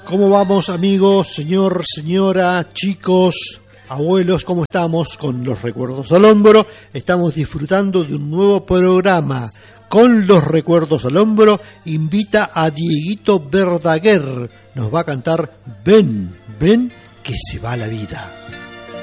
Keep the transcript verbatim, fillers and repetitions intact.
¿Cómo vamos, amigos, señor, señora, chicos, abuelos? ¿Cómo estamos con los recuerdos al hombro? Estamos disfrutando de un nuevo programa. Con los recuerdos al hombro invita a Dieguito Verdaguer. Nos va a cantar Ven, ven, que se va la vida.